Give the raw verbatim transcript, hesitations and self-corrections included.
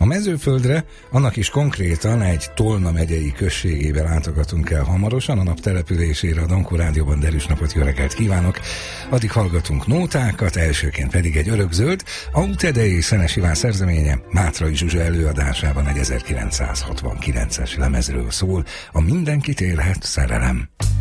Mezőföldre, annak is konkrétan egy Tolna megyei községébe látogatunk el hamarosan, a nap településére. A Dankó Rádióban derűs napot, jó reggelt kívánok! Addig hallgatunk nótákat, elsőként pedig egy örökzöld, Autede és Szenes Iván szerzeménye Mátrai Zsuzsa előadásában egy ezerkilencszázhatvankilences lemezről szól, a Mindenkit érhet szerelem.